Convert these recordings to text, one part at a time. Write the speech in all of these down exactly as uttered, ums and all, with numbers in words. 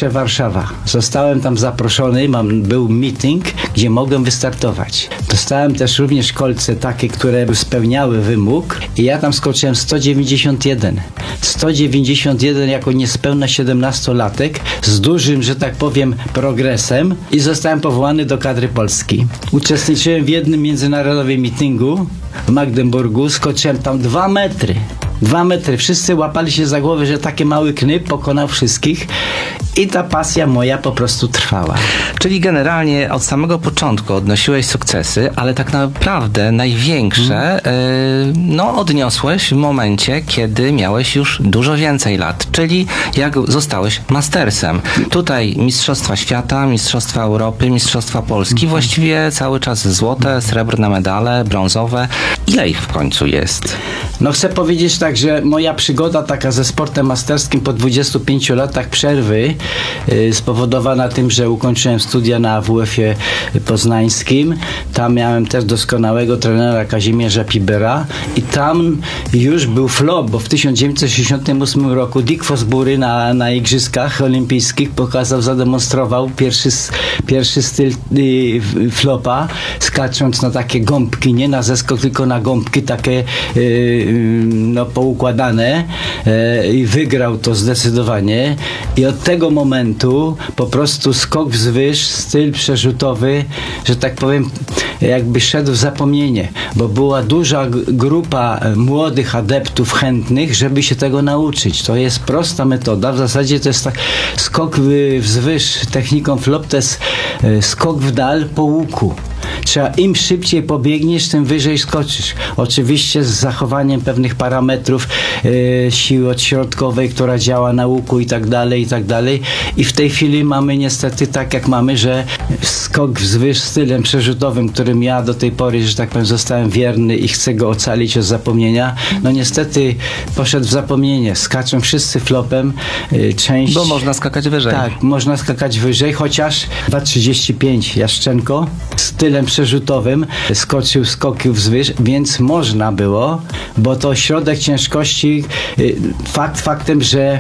pierwsze Warszawa. Zostałem tam zaproszony, mam, był meeting, gdzie mogłem wystartować. Dostałem też również kolce takie, które spełniały wymóg i ja tam skoczyłem sto dziewięćdziesiąt jeden. sto dziewięćdziesiąt jeden jako niespełna siedemnastolatek z dużym, że tak powiem, progresem i zostałem powołany do kadry Polski. Uczestniczyłem w jednym międzynarodowym meetingu w Magdeburgu, skoczyłem tam dwa metry. Dwa metry. Wszyscy łapali się za głowę, że taki mały knyp pokonał wszystkich i ta pasja moja po prostu trwała. Czyli generalnie od samego początku odnosiłeś sukcesy, ale tak naprawdę największe mm. y, no, odniosłeś w momencie, kiedy miałeś już dużo więcej lat, czyli jak zostałeś mastersem. Tutaj Mistrzostwa Świata, Mistrzostwa Europy, Mistrzostwa Polski, mm. właściwie cały czas złote, srebrne medale, brązowe. Ile ich w końcu jest? No chcę powiedzieć tak, że moja przygoda taka ze sportem masterskim po dwudziestu pięciu latach przerwy yy, spowodowana tym, że ukończyłem studia na A W F-ie poznańskim. Tam miałem też doskonałego trenera Kazimierza Pibera i tam już był flop, bo w tysiąc dziewięćset sześćdziesiątym ósmym roku Dick Fosbury na, na Igrzyskach Olimpijskich pokazał, zademonstrował pierwszy, pierwszy styl yy, flopa, skacząc na takie gąbki, nie na zeskok, tylko na gąbki takie yy, no, poukładane e, i wygrał to zdecydowanie i od tego momentu po prostu skok wzwyż, styl przerzutowy, że tak powiem, jakby szedł w zapomnienie, bo była duża g- grupa młodych adeptów chętnych, żeby się tego nauczyć. To jest prosta metoda, w zasadzie to jest tak skok w, wzwyż techniką flop, to jest e, skok w dal po łuku. Trzeba im szybciej pobiegniesz, tym wyżej skoczysz. Oczywiście z zachowaniem pewnych parametrów e, siły odśrodkowej, która działa na łuku i tak dalej, i tak dalej. I w tej chwili mamy niestety tak, jak mamy, że skok wzwyż stylem przerzutowym, którym ja do tej pory, że tak powiem, zostałem wierny i chcę go ocalić od zapomnienia, no niestety poszedł w zapomnienie. Skaczą wszyscy flopem. E, część... Bo można skakać wyżej. Tak, można skakać wyżej, chociaż dwa trzydzieści pięć Jaszczenko stylem przerzutowym skoczył skoki wzwyż, więc można było, bo to środek ciężkości, fakt faktem, że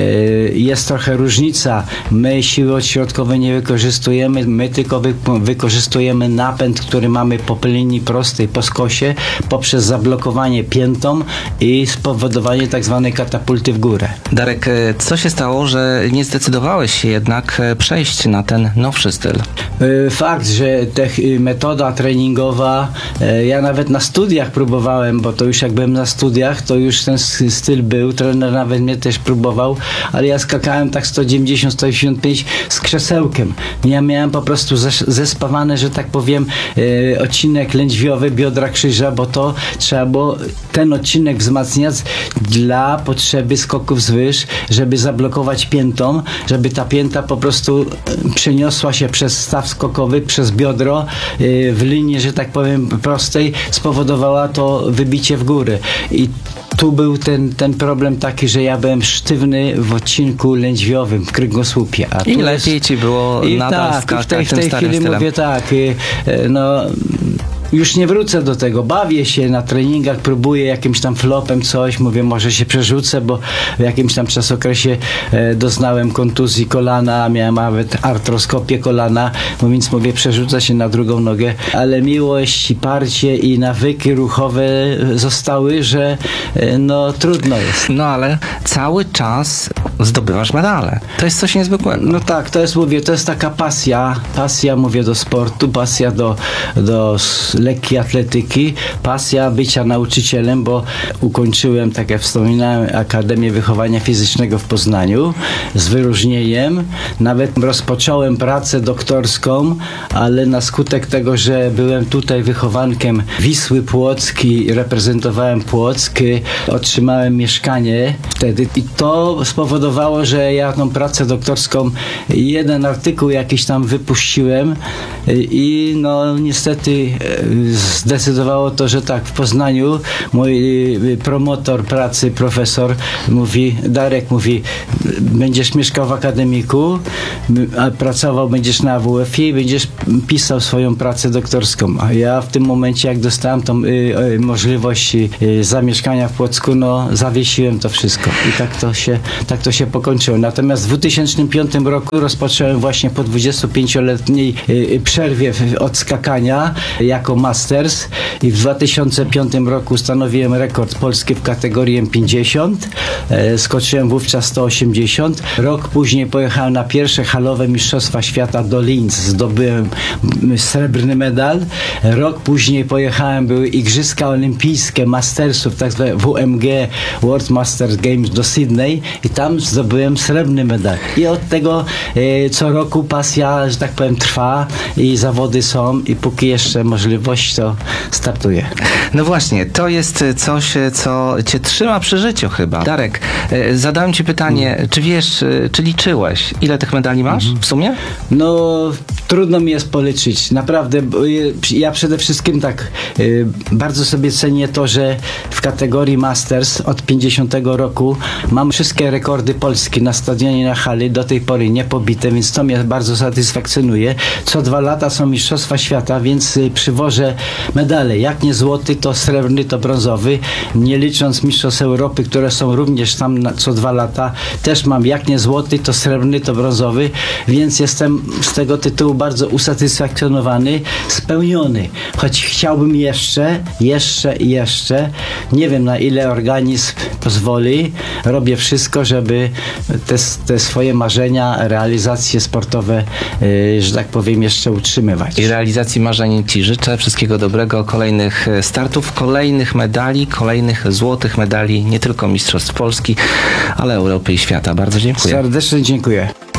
jest trochę różnica. My siły odśrodkowej nie wykorzystujemy, my tylko wy, wykorzystujemy napęd, który mamy po linii prostej, po skosie, poprzez zablokowanie piętą i spowodowanie tak zwanej katapulty w górę. Darek, co się stało, że nie zdecydowałeś się jednak przejść na ten nowszy styl? Fakt, że te metoda treningowa, ja nawet na studiach próbowałem, bo to już jak byłem na studiach, to już ten styl był, trener nawet mnie też próbował, ale ja skakałem tak sto dziewięćdziesiąt sto dziewięćdziesiąt pięć z krzesełkiem. Ja miałem po prostu zespawane, że tak powiem, odcinek lędźwiowy biodra krzyża, bo to trzeba było ten odcinek wzmacniać dla potrzeby skoków wzwyż, żeby zablokować piętą, żeby ta pięta po prostu przeniosła się przez staw skokowy, przez biodro w linii, że tak powiem, prostej, spowodowała to wybicie w górę. I tu był ten, ten problem taki, że ja byłem sztywny w odcinku lędźwiowym, w kręgosłupie. A I lepiej jest... ci było I nadal tak, skakać w tej, w tej tym starym chwili stylem. Mówię tak, no... Już nie wrócę do tego, bawię się na treningach, próbuję jakimś tam flopem coś, mówię, może się przerzucę, bo w jakimś tam czasokresie e, doznałem kontuzji kolana, miałem nawet artroskopię kolana, no więc mówię, przerzucę się na drugą nogę, ale miłość i parcie i nawyki ruchowe zostały, że e, no trudno jest. No ale cały czas zdobywasz medale. To jest coś niezwykłego. No tak, to jest, mówię, to jest taka pasja, pasja, mówię, do sportu, pasja do, do lekkiej atletyki, pasja bycia nauczycielem, bo ukończyłem, tak jak wspominałem, Akademię Wychowania Fizycznego w Poznaniu z wyróżnieniem. Nawet rozpocząłem pracę doktorską, ale na skutek tego, że byłem tutaj wychowankiem Wisły Płocki, reprezentowałem Płock, otrzymałem mieszkanie wtedy i to spowodowało, że ja tą pracę doktorską, jeden artykuł jakiś tam wypuściłem i no niestety zdecydowało to, że tak, w Poznaniu mój promotor pracy, profesor mówi, Darek mówi, będziesz mieszkał w akademiku, a pracował będziesz na A W F-ie i będziesz pisał swoją pracę doktorską. A ja w tym momencie, jak dostałem tą y, y, możliwość y, zamieszkania w Płocku, no zawiesiłem to wszystko. I tak to się, tak to się pokończyło. Natomiast w dwa tysiące piątym roku rozpocząłem właśnie po dwudziestopięcioletniej y, przerwie w- od skakania jako masters i w dwa tysiące piątym roku ustanowiłem rekord polski w kategorii M pięćdziesiąt. E, skoczyłem wówczas sto osiemdziesiąt. Rok później pojechałem na pierwsze halowe Mistrzostwa Świata do Linz. Zdobyłem mm, srebrny medal. Rok później pojechałem, były Igrzyska Olimpijskie Mastersów, tak zwane W M G World Masters Games do Sydney i tam zdobyłem srebrny medal. I od tego e, co roku pasja, że tak powiem, trwa i zawody są i póki jeszcze możliwość, to startuję. No właśnie, to jest coś, co cię trzyma przy życiu chyba. Darek, e, zadałem ci pytanie, czy wiesz, e, czy liczyłeś, ile tych medali masz w sumie? No, trudno mi jest policzyć. Naprawdę, bo je- ja przede wszystkim tak y, bardzo sobie cenię to, że w kategorii Masters od pięćdziesiątego roku mam wszystkie rekordy Polski na stadionie, na hali, do tej pory niepobite, więc to mnie bardzo satysfakcjonuje. Co dwa lata są Mistrzostwa Świata, więc y, przywożę medale. Jak nie złoty, to srebrny, to brązowy. Nie licząc Mistrzostw Europy, które są również tam na, co dwa lata, też mam jak nie złoty, to srebrny, to brązowy, więc jestem z tego tytułu bardzo usatysfakcjonowany, spełniony. Choć chciałbym jeszcze, jeszcze i jeszcze, nie wiem na ile organizm pozwoli, robię wszystko, żeby te, te swoje marzenia, realizacje sportowe, yy, że tak powiem, jeszcze utrzymywać. I realizacji marzeń ci życzę. Wszystkiego dobrego, kolejnych e, startów, kolejnych medali, kolejnych złotych medali, nie tylko Mistrzostw Polski, ale Europy i świata. Bardzo dziękuję. Serdecznie dziękuję.